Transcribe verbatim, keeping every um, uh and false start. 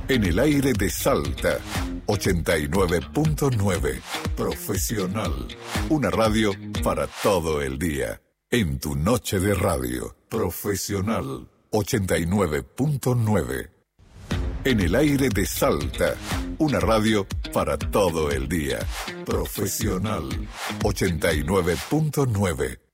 En el aire de Salta, ochenta y nueve punto nueve. Profesional. Una radio para todo el día. En tu noche de radio. Profesional. ochenta y nueve punto nueve. En el aire de Salta. Una radio para todo el día. Profesional. ochenta y nueve punto nueve.